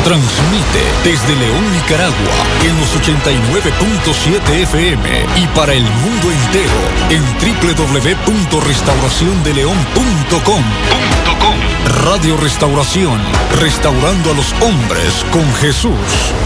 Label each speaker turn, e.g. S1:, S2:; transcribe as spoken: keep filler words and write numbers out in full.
S1: Transmite desde León, Nicaragua, en los ochenta y nueve punto siete F M y para el mundo entero en doble u doble u doble u punto restauración de león punto com. Radio Restauración, restaurando a los hombres con Jesús.